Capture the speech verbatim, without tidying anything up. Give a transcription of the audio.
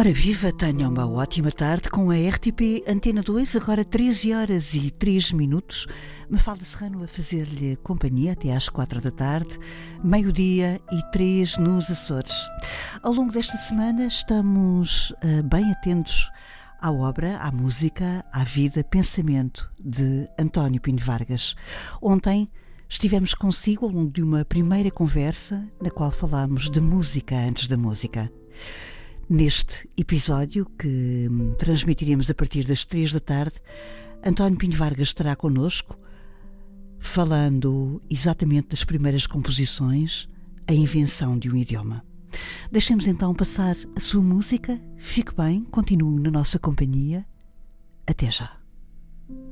Ora viva, tenha uma ótima tarde com a R T P Antena dois, agora treze horas e três minutos. Mafalda Serrano a fazer-lhe companhia até às quatro da tarde, meio-dia e três nos Açores. Ao longo desta semana estamos uh, bem atentos à obra, à música, à vida, pensamento de António Pinho Vargas. Ontem estivemos consigo ao longo de uma primeira conversa na qual falámos de música antes da música. Neste episódio, que transmitiremos a partir das três da tarde, António Pinho Vargas estará connosco, falando exatamente das primeiras composições, a invenção de um idioma. Deixemos então passar a sua música. Fique bem, continue na nossa companhia. Até já.